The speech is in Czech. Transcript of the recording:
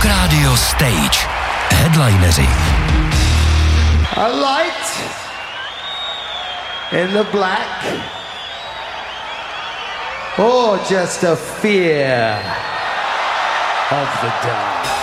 Rock Radio Stage. Headlineři. A light in the black, or just a fear of the dark.